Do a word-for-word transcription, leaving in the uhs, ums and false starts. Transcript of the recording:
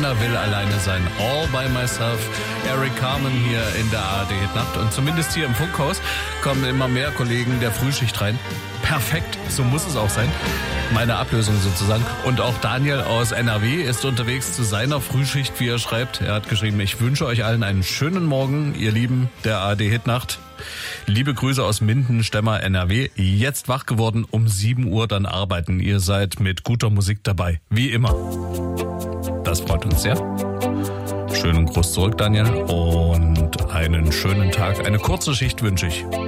Keiner will alleine sein. All by myself. Eric Carmen hier in der A R D-Nacht. Und zumindest hier im Funkhaus kommen immer mehr Kollegen der Frühschicht rein. Perfekt, so muss es auch sein. Meine Ablösung sozusagen. Und auch Daniel aus N R W ist unterwegs zu seiner Frühschicht, wie er schreibt. Er hat geschrieben, ich wünsche euch allen einen schönen Morgen, ihr Lieben der A R D-Hitnacht. Liebe Grüße aus Minden, Stemmer, N R W. Jetzt wach geworden, um sieben Uhr dann arbeiten. Ihr seid mit guter Musik dabei, wie immer. Das freut uns sehr. Schönen Gruß zurück, Daniel. Und einen schönen Tag. Eine kurze Schicht wünsche ich.